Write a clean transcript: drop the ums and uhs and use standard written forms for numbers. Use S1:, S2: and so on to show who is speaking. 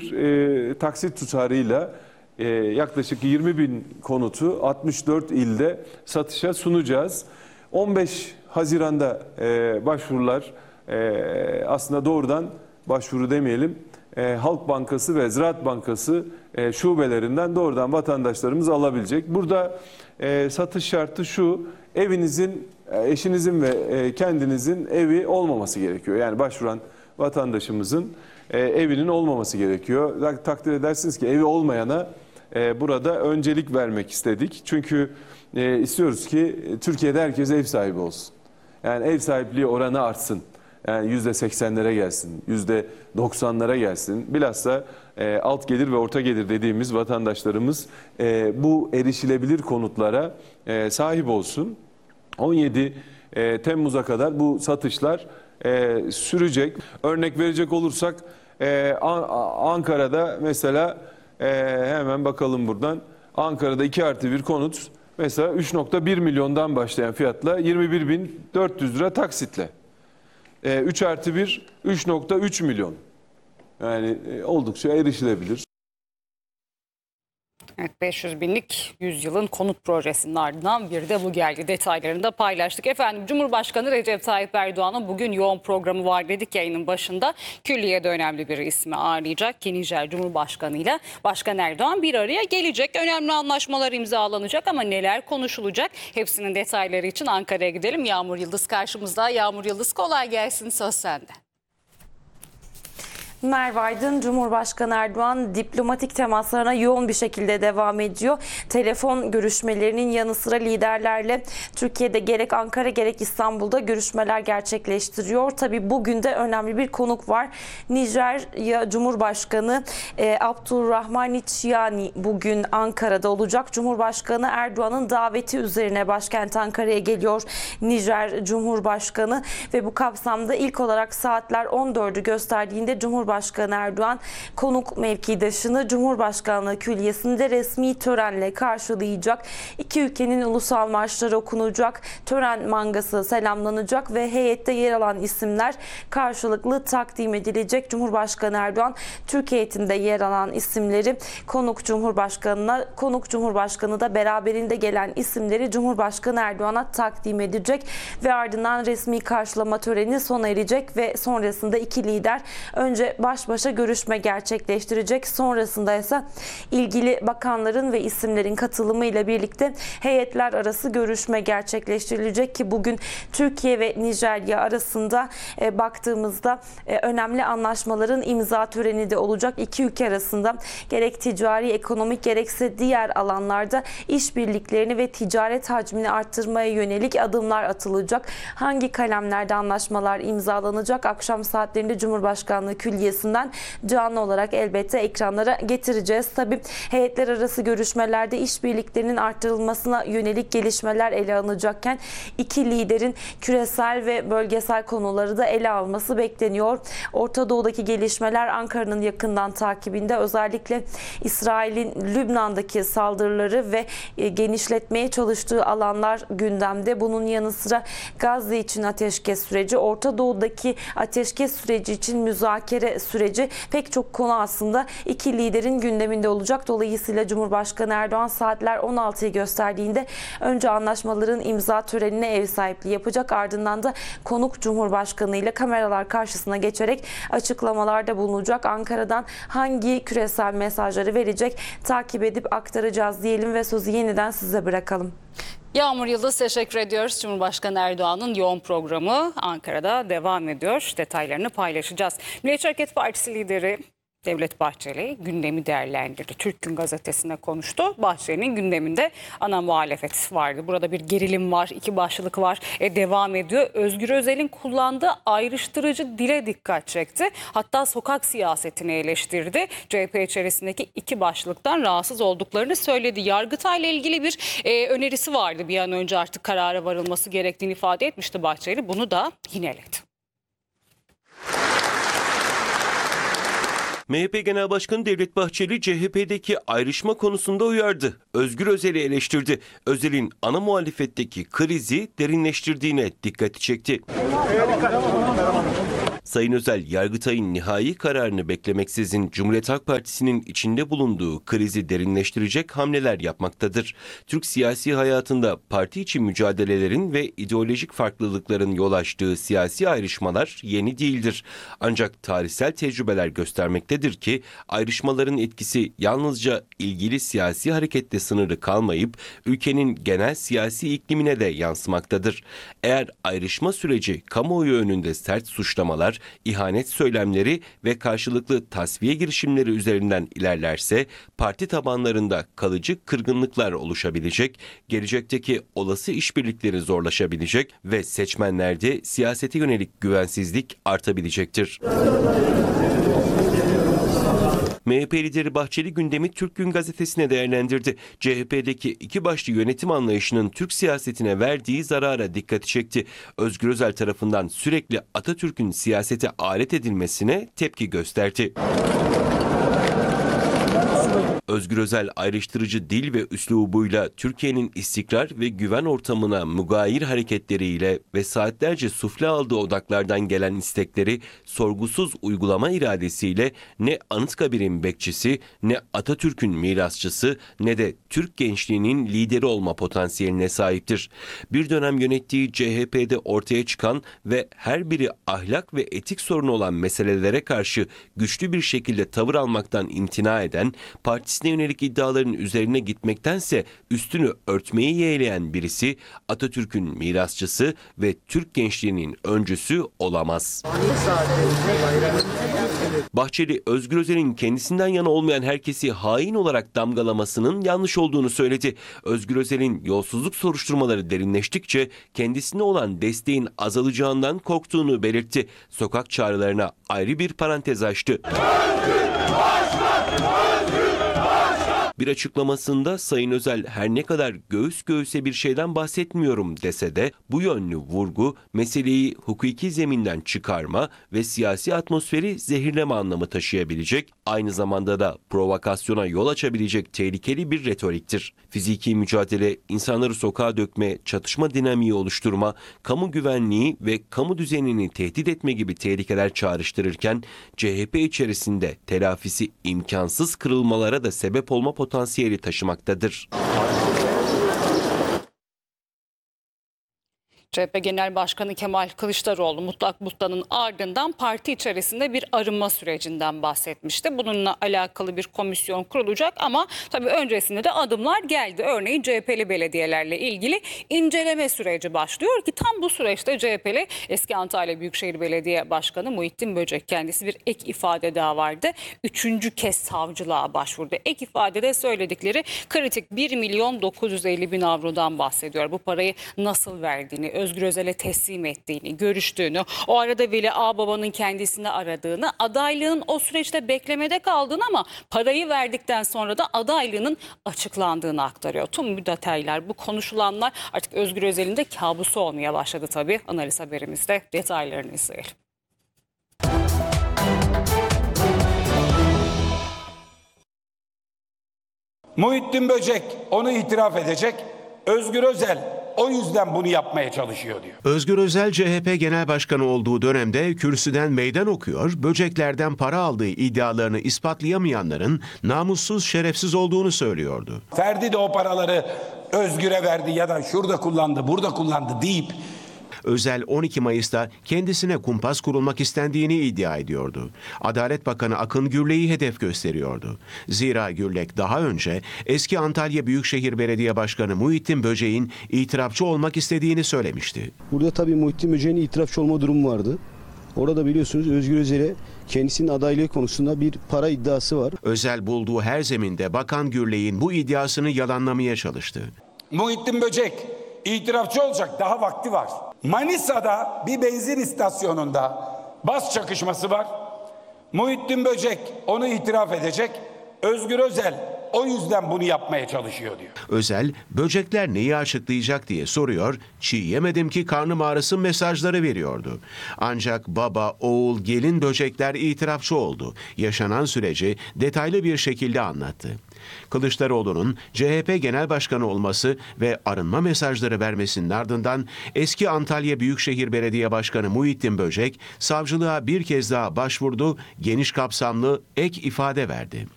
S1: bir taksit tutarıyla yaklaşık 20.000 konutu 64 ilde satışa sunacağız. 15 Haziran'da başvurular aslında doğrudan başvuru demeyelim, Halk Bankası ve Ziraat Bankası şubelerinden doğrudan vatandaşlarımız alabilecek. Burada satış şartı şu: evinizin, eşinizin ve kendinizin evi olmaması gerekiyor. Yani başvuran vatandaşımızın evinin olmaması gerekiyor. Takdir edersiniz ki evi olmayana burada öncelik vermek istedik. Çünkü istiyoruz ki Türkiye'de herkes ev sahibi olsun. Yani ev sahipliği oranı artsın. Yani %80'lere gelsin, %90'lara gelsin. Bilhassa alt gelir ve orta gelir dediğimiz vatandaşlarımız bu erişilebilir konutlara sahip olsun. 17 Temmuz'a kadar bu satışlar sürecek. Örnek verecek olursak Ankara'da mesela hemen bakalım buradan. Ankara'da 2+1 konut mesela 3.1 milyondan başlayan fiyatla 21.400 lira taksitle. 3+1 3.3 milyon. Yani oldukça erişilebilir.
S2: Evet, 500 binlik yüzyılın konut projesinin ardından bir de bu geldi. Detaylarını da paylaştık. Efendim, Cumhurbaşkanı Recep Tayyip Erdoğan'ın bugün yoğun programı var dedik yayının başında. Külliye'de önemli bir ismi ağırlayacak ki Nijer Cumhurbaşkanı ile Başkan Erdoğan bir araya gelecek. Önemli anlaşmalar imzalanacak ama neler konuşulacak? Hepsinin detayları için Ankara'ya gidelim. Yağmur Yıldız karşımızda. Yağmur Yıldız, kolay gelsin, söz sende.
S3: Merve Aydın, Cumhurbaşkanı Erdoğan diplomatik temaslarına yoğun bir şekilde devam ediyor. Telefon görüşmelerinin yanı sıra liderlerle Türkiye'de gerek Ankara gerek İstanbul'da görüşmeler gerçekleştiriyor. Tabii bugün de önemli bir konuk var. Nijerya Cumhurbaşkanı Abdurrahman Tiani bugün Ankara'da olacak. Cumhurbaşkanı Erdoğan'ın daveti üzerine başkent Ankara'ya geliyor Nijer Cumhurbaşkanı ve bu kapsamda ilk olarak saatler 14'ü gösterdiğinde Cumhurbaşkanı Erdoğan konuk mevkidaşını Cumhurbaşkanlığı Külliyesi'nde resmi törenle karşılayacak. İki ülkenin ulusal marşları okunacak, tören mangası selamlanacak ve heyette yer alan isimler karşılıklı takdim edilecek. Cumhurbaşkanı Erdoğan Türk heyetinde yer alan isimleri konuk Cumhurbaşkanı da beraberinde gelen isimleri Cumhurbaşkanı Erdoğan'a takdim edecek ve ardından resmi karşılama töreni sona erecek ve sonrasında iki lider önce baş başa görüşme gerçekleştirecek. Sonrasında ise ilgili bakanların ve isimlerin katılımıyla birlikte heyetler arası görüşme gerçekleştirilecek ki bugün Türkiye ve Nijerya arasında baktığımızda önemli anlaşmaların imza töreni de olacak. İki ülke arasında gerek ticari, ekonomik gerekse diğer alanlarda işbirliklerini ve ticaret hacmini arttırmaya yönelik adımlar atılacak. Hangi kalemlerde anlaşmalar imzalanacak? Akşam saatlerinde Cumhurbaşkanlığı Külliyesi'nden canlı olarak elbette ekranlara getireceğiz. Tabii heyetler arası görüşmelerde işbirliklerinin arttırılmasına yönelik gelişmeler ele alınacakken iki liderin küresel ve bölgesel konuları da ele alması bekleniyor. Orta Doğu'daki gelişmeler Ankara'nın yakından takibinde, özellikle İsrail'in Lübnan'daki saldırıları ve genişletmeye çalıştığı alanlar gündemde. Bunun yanı sıra Gazze için ateşkes süreci, Orta Doğu'daki ateşkes süreci için müzakere süreci, pek çok konu aslında iki liderin gündeminde olacak. Dolayısıyla Cumhurbaşkanı Erdoğan saatler 16'yı gösterdiğinde önce anlaşmaların imza törenine ev sahipliği yapacak. Ardından da konuk Cumhurbaşkanı ile kameralar karşısına geçerek açıklamalarda bulunacak. Ankara'dan hangi küresel mesajları verecek, takip edip aktaracağız diyelim ve sözü yeniden size bırakalım.
S2: Yağmur Yıldız, teşekkür ediyoruz. Cumhurbaşkanı Erdoğan'ın yoğun programı Ankara'da devam ediyor. Detaylarını paylaşacağız. Milliyetçi Hareket Partisi lideri Devlet Bahçeli gündemi değerlendirdi. Türk Gün Gazetesi'ne konuştu. Bahçeli'nin gündeminde ana muhalefet vardı. Burada bir gerilim var, iki başlık var. Devam ediyor. Özgür Özel'in kullandığı ayrıştırıcı dile dikkat çekti. Hatta sokak siyasetini eleştirdi. CHP içerisindeki iki başlıktan rahatsız olduklarını söyledi. Yargıtay'la ilgili bir önerisi vardı. Bir an önce artık karara varılması gerektiğini ifade etmişti Bahçeli. Bunu da yineledi.
S4: MHP Genel Başkanı Devlet Bahçeli CHP'deki ayrışma konusunda uyardı. Özgür Özel'i eleştirdi. Özel'in ana muhalefetteki krizi derinleştirdiğine dikkati çekti. Sayın Özel, Yargıtay'ın nihai kararını beklemeksizin Cumhuriyet Halk Partisi'nin içinde bulunduğu krizi derinleştirecek hamleler yapmaktadır. Türk siyasi hayatında parti içi mücadelelerin ve ideolojik farklılıkların yol açtığı siyasi ayrışmalar yeni değildir. Ancak tarihsel tecrübeler göstermektedir ki ayrışmaların etkisi yalnızca ilgili siyasi harekette sınırlı kalmayıp ülkenin genel siyasi iklimine de yansımaktadır. Eğer ayrışma süreci kamuoyu önünde sert suçlamalar, ihanet söylemleri ve karşılıklı tasfiye girişimleri üzerinden ilerlerse parti tabanlarında kalıcı kırgınlıklar oluşabilecek, gelecekteki olası işbirlikleri zorlaşabilecek ve seçmenlerde siyasete yönelik güvensizlik artabilecektir. MHP lideri Bahçeli gündemi Türk Gün Gazetesi'ne değerlendirdi. CHP'deki iki başlı yönetim anlayışının Türk siyasetine verdiği zarara dikkati çekti. Özgür Özel tarafından sürekli Atatürk'ün siyasete alet edilmesine tepki gösterdi. Özgür Özel ayrıştırıcı dil ve üslubuyla Türkiye'nin istikrar ve güven ortamına mugayir hareketleriyle ve saatlerce sufle aldığı odaklardan gelen istekleri sorgusuz uygulama iradesiyle ne Anıtkabir'in bekçisi, ne Atatürk'ün mirasçısı, ne de Türk gençliğinin lideri olma potansiyeline sahiptir. Bir dönem yönettiği CHP'de ortaya çıkan ve her biri ahlak ve etik sorunu olan meselelere karşı güçlü bir şekilde tavır almaktan imtina eden, partisine yönelik iddiaların üzerine gitmektense üstünü örtmeyi yeğleyen birisi Atatürk'ün mirasçısı ve Türk gençliğinin öncüsü olamaz. Bahçeli, Özgür Özel'in kendisinden yana olmayan herkesi hain olarak damgalamasının yanlış olduğunu söyledi. Özgür Özel'in yolsuzluk soruşturmaları derinleştikçe kendisine olan desteğin azalacağından korktuğunu belirtti. Sokak çağrılarına ayrı bir parantez açtı. Bir açıklamasında Sayın Özel her ne kadar göğüs göğüse bir şeyden bahsetmiyorum dese de bu yönlü vurgu meseleyi hukuki zeminden çıkarma ve siyasi atmosferi zehirleme anlamı taşıyabilecek, aynı zamanda da provokasyona yol açabilecek tehlikeli bir retoriktir. Fiziki mücadele, insanları sokağa dökme, çatışma dinamiği oluşturma, kamu güvenliği ve kamu düzenini tehdit etme gibi tehlikeler çağrıştırırken CHP içerisinde telafisi imkansız kırılmalara da sebep olma potansiyeli taşımaktadır.
S2: CHP Genel Başkanı Kemal Kılıçdaroğlu mutlak bulutlanın ardından parti içerisinde bir arınma sürecinden bahsetmişti. Bununla alakalı bir komisyon kurulacak ama tabii öncesinde de adımlar geldi. Örneğin CHP'li belediyelerle ilgili inceleme süreci başlıyor ki tam bu süreçte CHP'li eski Antalya Büyükşehir Belediye Başkanı Muhittin Böcek kendisi bir ek ifade daha vardı. 3. kez savcılığa başvurdu. Ek ifadede söyledikleri kritik 1.950.000 avrodan bahsediyor. Bu parayı nasıl verdiğini, Özgür Özel'e teslim ettiğini, görüştüğünü, o arada Veli Ağbaba'nın kendisini aradığını, adaylığın o süreçte beklemede kaldığını ama parayı verdikten sonra da adaylığının açıklandığını aktarıyor. Tüm bu detaylar, bu konuşulanlar artık Özgür Özel'in de kabusu olmaya başladı tabii. Analiz haberimizde detaylarını izleyelim.
S5: Muhittin Böcek onu itiraf edecek. Özgür Özel o yüzden bunu yapmaya çalışıyor diyor.
S6: Özgür Özel CHP Genel Başkanı olduğu dönemde kürsüden meydan okuyor, böceklerden para aldığı iddialarını ispatlayamayanların namussuz, şerefsiz olduğunu söylüyordu.
S5: Ferdi de o paraları Özgür'e verdi ya da şurada kullandı, burada kullandı deyip
S6: Özel 12 Mayıs'ta kendisine kumpas kurulmak istendiğini iddia ediyordu. Adalet Bakanı Akın Gürlek'i hedef gösteriyordu. Zira Gürlek daha önce eski Antalya Büyükşehir Belediye Başkanı Muhittin Böcek'in itirafçı olmak istediğini söylemişti.
S7: Burada tabii Muhittin Böcek'in itirafçı olma durumu vardı. Orada biliyorsunuz Özgür Özel'e kendisinin adaylığı konusunda bir para iddiası var.
S6: Özel bulduğu her zeminde Bakan Gürlek'in bu iddiasını yalanlamaya çalıştı.
S5: Muhittin Böcek itirafçı olacak, daha vakti var. Manisa'da bir benzin istasyonunda bas çakışması var. Muhittin Böcek onu itiraf edecek. Özgür Özel O yüzden bunu yapmaya çalışıyor diyor.
S6: Özel, böcekler neyi açıklayacak diye soruyor, çiğ yemedim ki karnım ağrısın mesajları veriyordu. Ancak baba, oğul, gelin böcekler itirafçı oldu. Yaşanan süreci detaylı bir şekilde anlattı. Kılıçdaroğlu'nun CHP Genel Başkanı olması ve arınma mesajları vermesinin ardından eski Antalya Büyükşehir Belediye Başkanı Muhittin Böcek savcılığa bir kez daha başvurdu, geniş kapsamlı ek ifade verdi.